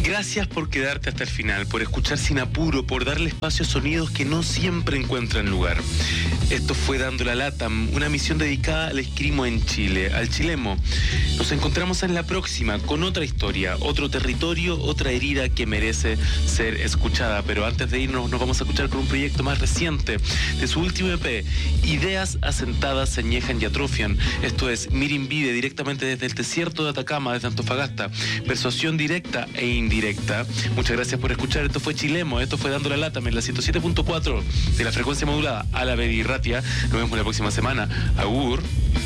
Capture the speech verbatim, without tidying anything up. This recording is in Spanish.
Gracias por quedarte hasta el final, por escuchar sin apuro, por darle espacio a sonidos que no siempre encuentran lugar. Esto fue Dando la Lata, una misión dedicada al escrimo en Chile, al chilemo. Nos encontramos en la próxima con otra historia, otro territorio, otra herida que merece ser escuchada. Pero antes de irnos, nos vamos a escuchar con un proyecto más reciente de su último E P, Ideas asentadas se añejan y atrofian. Esto es Mirimbide, directamente desde el desierto de Atacama, desde Antofagasta. Persuasión directa e indirecta. Muchas gracias por escuchar. Esto fue Chilemo, esto fue Dando la Lata en la ciento siete punto cuatro de la frecuencia modulada a la Ratia. Nos vemos la próxima semana. Agur.